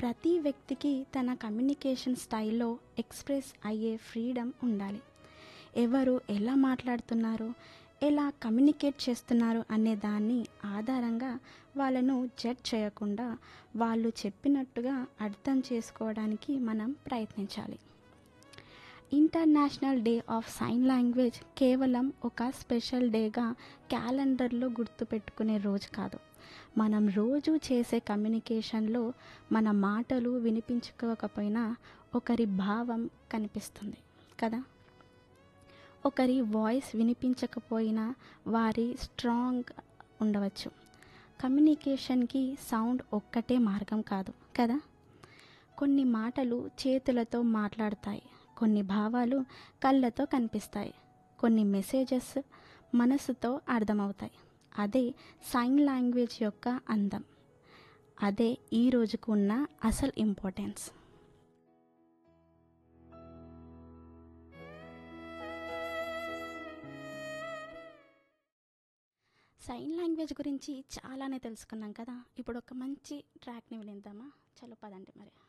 ప్రతి వ్యక్తికి తన కమ్యూనికేషన్ స్టైల్లో ఎక్స్ప్రెస్ అయ్యే ఫ్రీడమ్ ఉండాలి. ఎవరు ఎలా మాట్లాడుతున్నారు, ఎలా కమ్యూనికేట్ చేస్తున్నారు అనే దాన్ని ఆధారంగా వాళ్ళను జడ్జ్ చేయకుండా వాళ్ళు చెప్పినట్టుగా అర్థం చేసుకోవడానికి మనం ప్రయత్నించాలి. International day of sign language కేవలం ఒక స్పెషల్ డేగా క్యాలెండర్లో గుర్తుపెట్టుకునే రోజు కాదు. మనం రోజు చేసే కమ్యూనికేషన్లో మన మాటలు వినిపించుకోకపోయినా ఒకరి భావం కనిపిస్తుంది కదా. ఒకరి వాయిస్ వినిపించకపోయినా వారి స్ట్రాంగ్ ఉండవచ్చు. కమ్యూనికేషన్కి సౌండ్ ఒక్కటే మార్గం కాదు కదా. కొన్ని మాటలు చేతులతో మాట్లాడతాయి, కొన్ని భావాలు కళ్ళతో కనిపిస్తాయి, కొన్ని మెసేజెస్ మనసుతో అర్థమవుతాయి. అదే సైన్ లాంగ్వేజ్ యొక్క అందం. అదే ఈ రోజుకు ఉన్న అసలు ఇంపార్టెన్స్. సైన్ లాంగ్వేజ్ గురించి చాలానే తెలుసుకున్నాం కదా. ఇప్పుడు ఒక మంచి ట్రాక్ని వినిద్దామా? చలో పదండి మరి.